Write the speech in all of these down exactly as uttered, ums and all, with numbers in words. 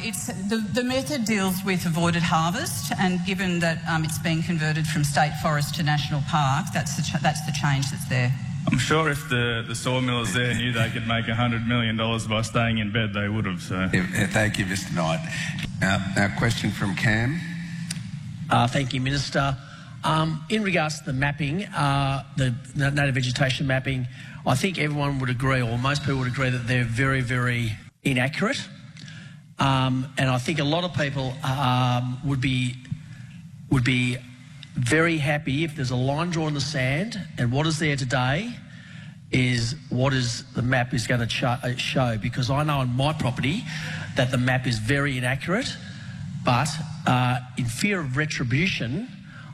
it's the, the method deals with avoided harvest, and given that um, it's been converted from state forest to national park, that's the, ch that's the change that's there. I'm sure if the, the sawmillers there knew they could make one hundred million dollars by staying in bed, they would have. So. Yeah, thank you, Mister Knight. Now, now question from Cam. Uh, thank you, Minister. Um, in regards to the mapping, uh, the native vegetation mapping, I think everyone would agree, or most people would agree, that they're very, very inaccurate. Um, and I think a lot of people um, would be would be very happy if there's a line drawn in the sand, and what is there today is what is the map is going to show, uh, show. Because I know on my property that the map is very inaccurate, but uh, in fear of retribution,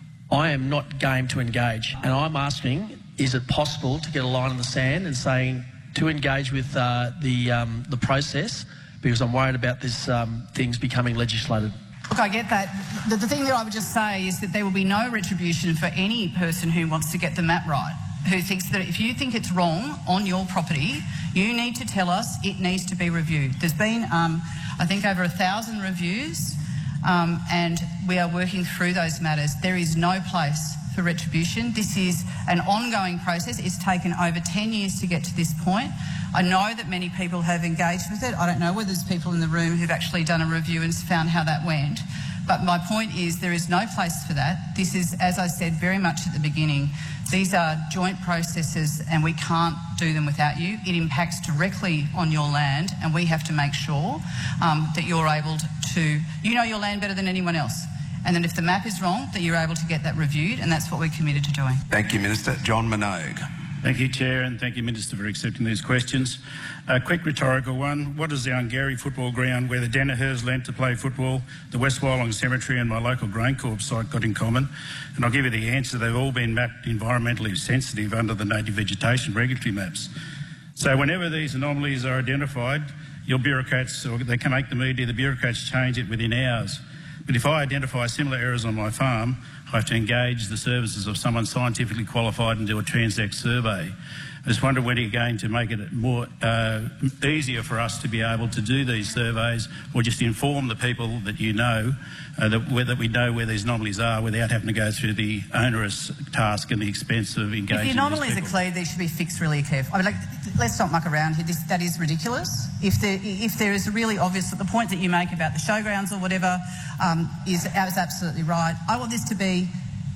I am not game to engage. And I'm asking, is it possible to get a line in the sand and saying to engage with uh, the, um, the process, because I'm worried about this um, things becoming legislated. Look, I get that. The, the thing that I would just say is that there will be no retribution for any person who wants to get the map right, who thinks that if you think it's wrong on your property, you need to tell us it needs to be reviewed. There's been, um, I think, over a thousand reviews, um, and we are working through those matters. There is no place for retribution. This is an ongoing process. It's taken over ten years to get to this point. I know that many people have engaged with it. I don't know whether there's people in the room who've actually done a review and found how that went. But my point is there is no place for that. This is, as I said very much at the beginning, these are joint processes and we can't do them without you. It impacts directly on your land, and we have to make sure um, that you're able to, you know your land better than anyone else. And then if the map is wrong, that you're able to get that reviewed, and that's what we're committed to doing. Thank you, Minister. John Minogue. Thank you, Chair, and thank you, Minister, for accepting these questions. A quick rhetorical one. What does the Ungary football ground where the Danaher's learnt to play football, the West Wyalong Cemetery and my local GrainCorp site got in common? And I'll give you the answer. They've all been mapped environmentally sensitive under the native vegetation regulatory maps. So whenever these anomalies are identified, your bureaucrats, or they can make the media, the bureaucrats change it within hours. But if I identify similar errors on my farm, I have to engage the services of someone scientifically qualified and do a Transect survey. I just wonder when you're going to make it more uh, easier for us to be able to do these surveys, or just inform the people that you know, uh, that, whether we know where these anomalies are without having to go through the onerous task and the expense of engaging. If the anomalies are clear, they should be fixed really carefully. I mean, like, let's not muck around here. This, that is ridiculous. If there, if there is a really obvious, the point that you make about the showgrounds or whatever um, is, is absolutely right. I want this to be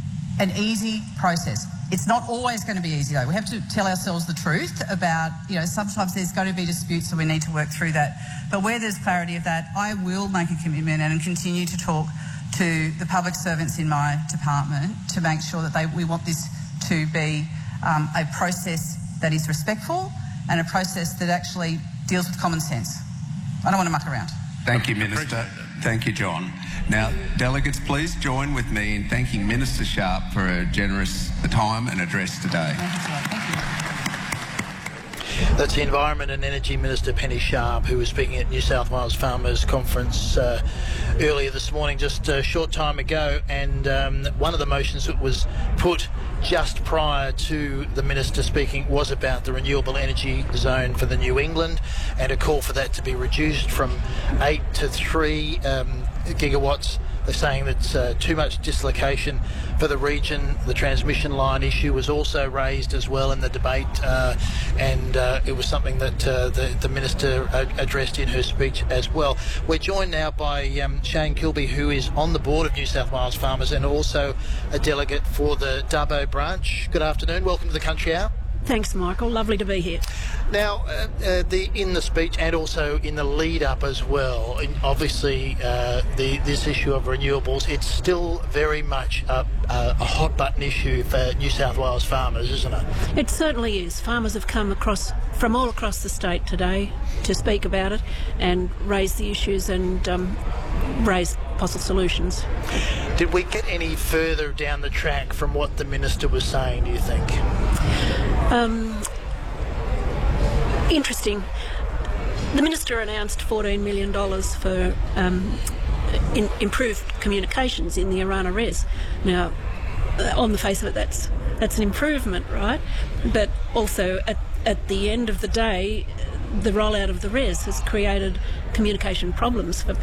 an easy process. It's not always going to be easy, though. We have to tell ourselves the truth about, you know, sometimes there's going to be disputes, so we need to work through that. But where there's clarity of that, I will make a commitment and continue to talk to the public servants in my department to make sure that they, we want this to be um, a process that is respectful and a process that actually deals with common sense. I don't want to muck around. Thank you, Minister. Thank you, John. Now, delegates, please join with me in thanking Minister Sharp for a generous time and address today. Thank you. Thank you. That's the Environment and Energy Minister Penny Sharp, who was speaking at New South Wales Farmers Conference uh, earlier this morning, just a short time ago. And um, one of the motions that was put just prior to the Minister speaking was about the renewable energy zone for the New England, and a call for that to be reduced from eight to three um, gigawatts. They're saying that's uh, too much dislocation for the region. The transmission line issue was also raised as well in the debate, uh, and uh, it was something that uh, the, the Minister ad addressed in her speech as well. We're joined now by um, Shane Kilby, who is on the board of New South Wales Farmers and also a delegate for the Dubbo branch. Good afternoon. Welcome to the Country Hour. Thanks, Michael. Lovely to be here. Now, uh, uh, the, in the speech and also in the lead-up as well, in obviously uh, the, this issue of renewables, it's still very much a, a, a hot-button issue for New South Wales farmers, isn't it? It certainly is. Farmers have come across from all across the state today to speak about it and raise the issues and um, raise possible solutions. Did we get any further down the track from what the Minister was saying, do you think? Um, interesting. The Minister announced fourteen million dollars for um, in, improved communications in the Arana Res. Now, on the face of it, that's that's an improvement, right? But also, at, at the end of the day, the rollout of the Res has created communication problems for